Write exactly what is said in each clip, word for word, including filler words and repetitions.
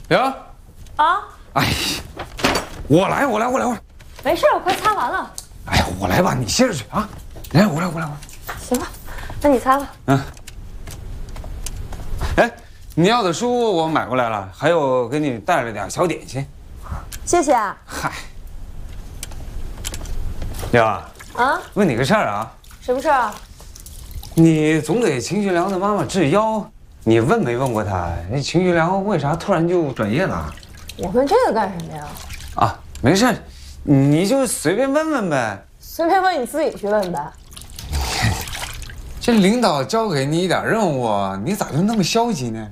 呀， 啊！ 哎，我来，我来，我来，我来。 没事，我快擦完了。 哎呀，我来吧，你歇着去啊。来，我来，我来，我来。 行吧，那你擦吧。 嗯。哎，你要的书我买过来了，还有给你带了点小点心。 谢谢。 嗨，刘啊， 啊， 问你个事儿啊。 什么事儿啊？ 你总给秦学良的妈妈治腰，你问没问过他？那秦学良为啥突然就转业了？ 我问这个干什么呀？ 啊，没事，你就随便问问呗。 随便问，你自己去问呗。 这领导交给你一点任务，你咋就那么消极呢？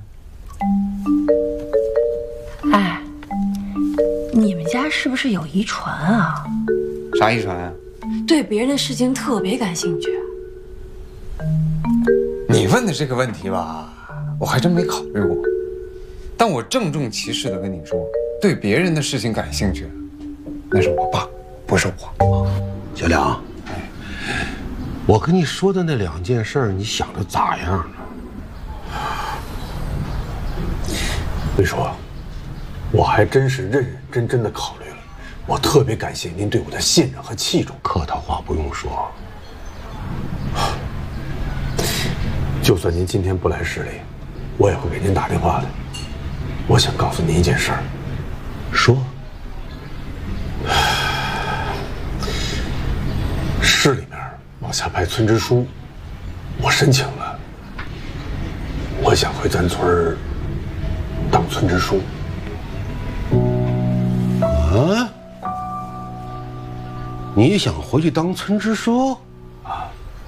哎，你们家是不是有遗传啊？ 啥遗传啊？ 对别人的事情特别感兴趣。 你问的这个问题吧，我还真没考虑过。但我郑重其事的跟你说，对别人的事情感兴趣，那是我爸，不是我。 小梁，我跟你说的那两件事，你想的咋样呢？魏叔，我还真是认认真真的考虑了，我特别感谢您对我的信任和器重。客套话不用说，就算您今天不来市里，我也会给您打电话的。我想告诉您一件事儿。说。市里面往下派村支书，我申请了。我想回咱村儿当村支书。啊？你想回去当村支书？啊？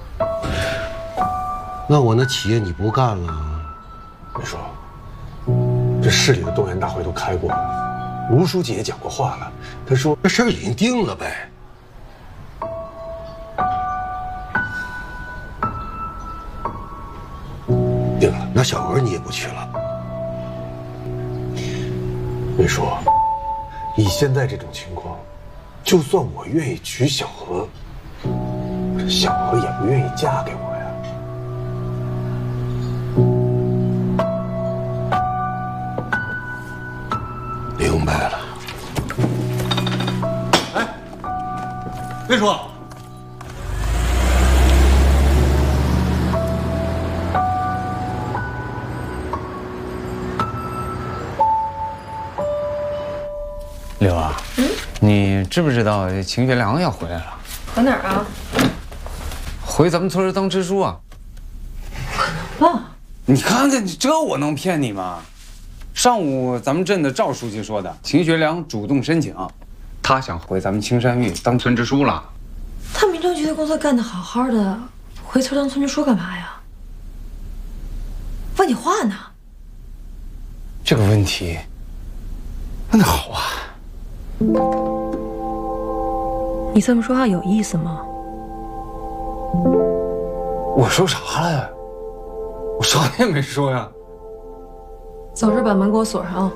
那我那企业你不干了？没说。这市里的动员大会都开过了，吴书记也讲过话了。他说这事儿已经定了呗。定了，那小娥你也不去了。魏叔，以现在这种情况，就算我愿意娶小娥，这小娥也不愿意嫁给我呀。明白了。哎，魏叔。 柳啊，嗯，你知不知道秦学良要回来了？ 回哪儿啊？ 回咱们村当支书啊。 啊！ 你看看，这我能骗你吗？上午咱们镇的赵书记说的，秦学良主动申请，他想回咱们青山峪当村支书了。 他民政局的工作干得好好的，回村当村支书干嘛呀？问你话呢。 这个问题问得好啊。 你这么说话有意思吗？ 我说啥了？我啥也没说呀。 走着把门给我锁上。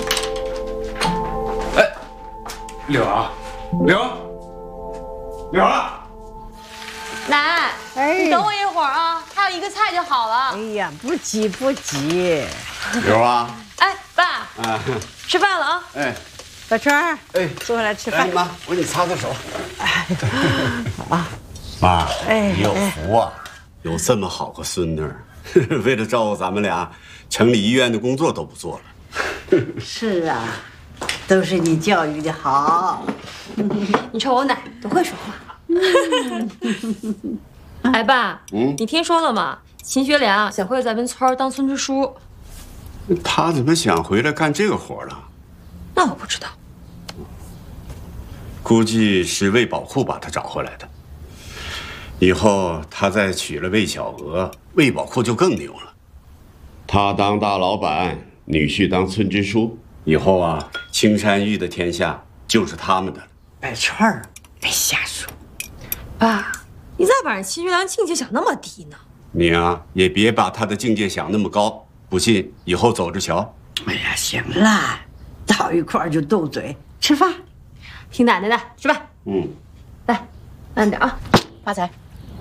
哎，柳啊，柳，柳啊！ 奶， 哎， 你等我一会儿啊，还有一个菜就好了。 哎呀，不急不急。 柳啊！ 哎，爸， 啊， 吃饭了啊！ 哎， 小川， 哎， 坐下来吃饭。 妈，我给你擦擦手。 哎，啊， 妈， 哎， 你有福啊，有这么好个孙女儿。为了照顾咱们俩，城里医院的工作都不做了。 是啊，都是你教育的好。 你瞅我奶多会说话。哎，爸， 嗯， 你听说了吗？秦学良想回咱们村当村支书。 他怎么想回来干这个活了？ 那我不知道。 估计是魏宝库把他找回来的。以后他再娶了魏小娥，魏宝库就更牛了。他当大老板，女婿当村支书，以后啊，青山峪的天下就是他们的了。 百川儿，别瞎说。 爸，你咋把人秦学良境界想那么低呢？ 你啊，也别把他的境界想那么高，不信以后走着瞧。 哎呀，行了，到一块儿就斗嘴，吃饭。 听奶奶的，吃饭。 嗯， 来，慢点啊。 发财。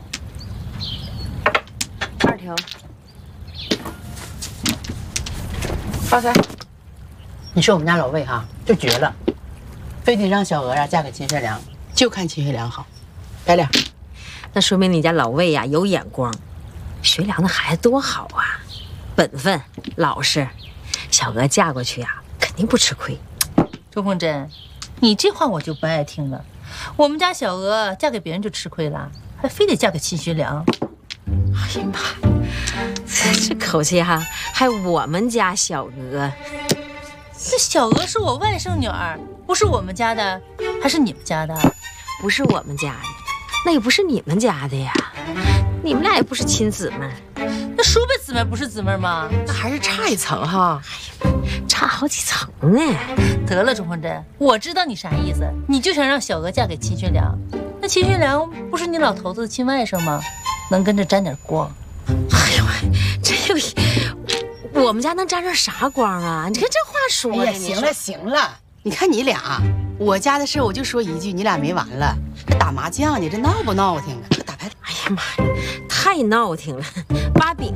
二条。 发财。 你是我们家老魏哈，就绝了，非得让小娥啊嫁给秦学良，就看秦学良好，白脸。 那说明你家老魏呀有眼光。学良的孩子多好啊，本分老实，小娥嫁过去呀、啊，肯定不吃亏。 周凤珍，你这话我就不爱听了。我们家小娥嫁给别人就吃亏了，还非得嫁给秦学良。 哎呀妈，这口气哈，还我们家小娥。 这小娥是我外甥女儿，不是我们家的，还是你们家的？ 不是我们家的，那也不是你们家的呀。你们俩也不是亲姊妹， 那叔辈姊妹不是姊妹吗？ 那还是差一层哈。 哎呀，差好几层呢。 得了，周凤珍，我知道你啥意思，你就想让小娥嫁给秦学良。那秦学良不是你老头子的亲外甥吗？能跟着沾点光。 哎呦，这又我们家能沾上啥光啊？你看这话说的。 哎呀，行了行了，你看你俩，我家的事我就说一句，你俩没完了。这打麻将呢，这闹不闹挺啊？打牌。 哎呀妈呀，太闹挺了！八饼，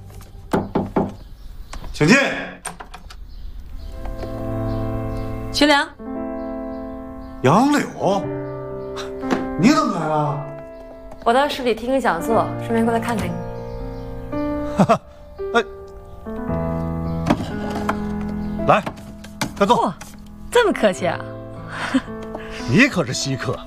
请进。 学良， 杨柳，你怎么来了？ 我到市里听个讲座，顺便过来看看你。 哈哈，哎，来，快坐。 哇，这么客气啊！ 你可是稀客，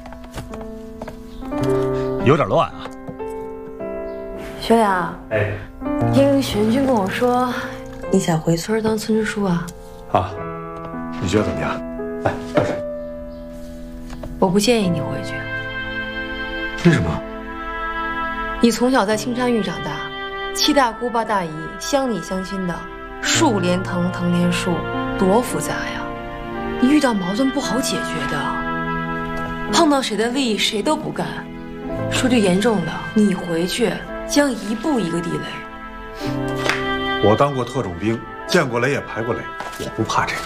有点乱啊。 学良，哎，听玄君跟我说，你想回村当村支书啊？ 啊，你觉得怎么样？来，倒水。 我不建议你回去。 为什么？ 你从小在青山峪长大，七大姑八大姨乡里乡亲的，树连藤，藤连树，多复杂呀！你遇到矛盾不好解决的，碰到谁的利益谁都不干。说句严重的，你回去将一步一个地雷。 我当过特种兵，见过雷也排过雷，我不怕这个。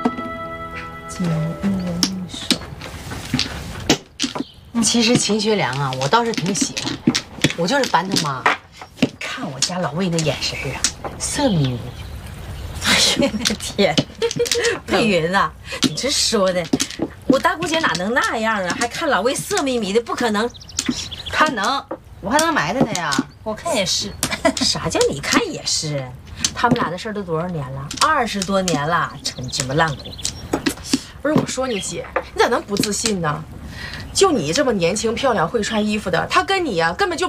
其实秦学良啊，我倒是挺喜欢的，我就是烦他妈。看我家老魏那眼神啊，色眯眯。 哎呀天，佩云啊，你这说的，我大姑姐哪能那样啊？还看老魏色眯眯的，不可能。 他能，我还能埋汰他呀？ 我看也是。 啥叫你看也是？他们俩的事儿都多少年了？二十多年了，陈芝麻烂谷。 不是我说你姐，你咋能不自信呢？就你这么年轻漂亮会穿衣服的，他跟你呀、根本就。